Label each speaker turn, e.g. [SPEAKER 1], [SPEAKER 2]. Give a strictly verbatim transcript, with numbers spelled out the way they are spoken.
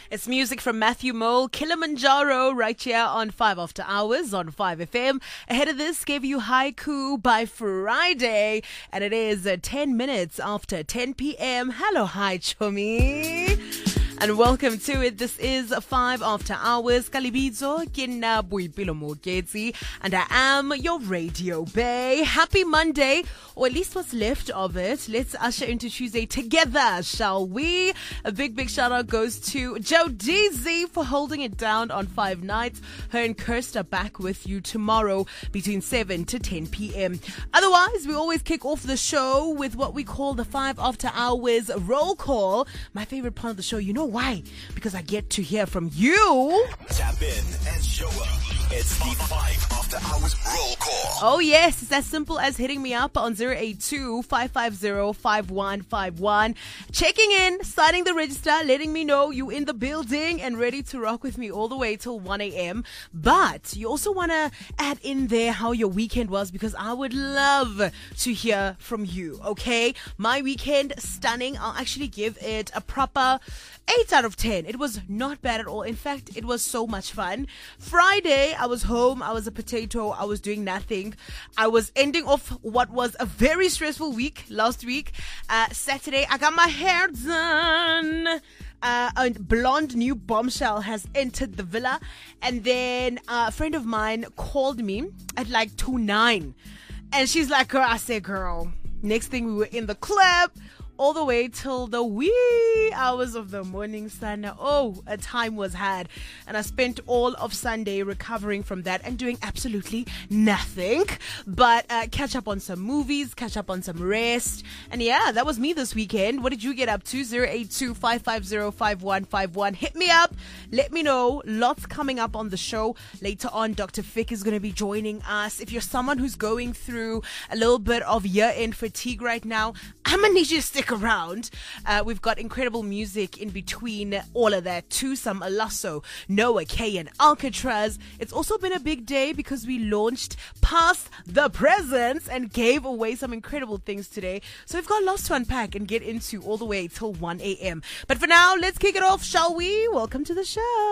[SPEAKER 1] It's music from Matthew Mole, Kilimanjaro, right here on five After Hours on five F M. Ahead of this, gave you Haiku by Friday, and it is uh, ten minutes after ten p.m. Hello, hi, Chomi. And welcome to it. This is five After Hours. Kalibizo, Kina Buipilo Moketsi, and I am your radio bae. Happy Monday, or at least what's left of it. Let's usher into Tuesday together, shall we? A big, big shout out goes to Joe D Z for holding it down on five nights. Her and Kirst are back with you tomorrow between seven to ten p.m. Otherwise, we always kick off the show with what we call the five After Hours roll call. My favorite part of the show, you know why? Because I get to hear from you.
[SPEAKER 2] Tap in and show up. It's the five After Hours roll call.
[SPEAKER 1] Oh yes, it's as simple as hitting me up on zero eight two, five five zero, five one five one. Checking in, signing the register, letting me know you in the building and ready to rock with me all the way till one a.m. But you also want to add in there how your weekend was, because I would love to hear from you, okay? My weekend, stunning. I'll actually give it a proper eight out of ten. It was not bad at all. In fact, it was so much fun. Friday, I was home. I was a potato. I was doing nothing. I was ending off what was a very stressful week last week. Uh, Saturday, I got my hair done. Uh, a blonde new bombshell has entered the villa. And then uh, a friend of mine called me at like two nine. And she's like, girl, I said, girl. Next thing, we were in the club all the way till the wee hours of the morning sun. Oh, a time was had. And I spent all of Sunday recovering from that and doing absolutely nothing but uh, catch up on some movies, catch up on some rest. And yeah, that was me this weekend. What did you get up to? zero eight two, five five zero, five one five one. Hit me up. Let me know. Lots coming up on the show. Later on, Doctor Fick is going to be joining us. If you're someone who's going through a little bit of year-end fatigue right now, I'm going to need you to stick around. Uh, we've got incredible music in between all of that too. Some Alasso, Noah K and Alcatraz. It's also been a big day because we launched Past the Presents and gave away some incredible things today. So we've got lots to unpack and get into all the way till one a.m. But for now, let's kick it off, shall we? Welcome to the show.